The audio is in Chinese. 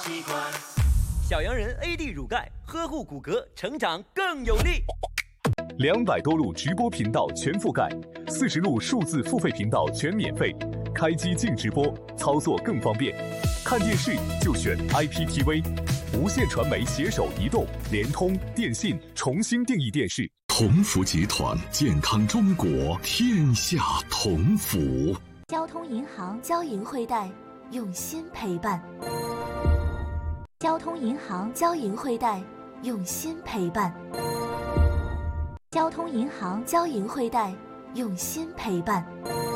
习惯。 小洋人 AD 乳钙，呵护骨骼，成长更有力。 200多路直播频道全覆盖，40路数字付费频道全免费，开机净直播，操作更方便。看电视就选 IPTV， 无线传媒携手移动、联通、电信重新定义电视。 同福集团，健康中国，天下同福。 交通银行交银汇贷，用心陪伴。交通银行交银汇贷，用心陪伴。交通银行交银汇贷，用心陪伴。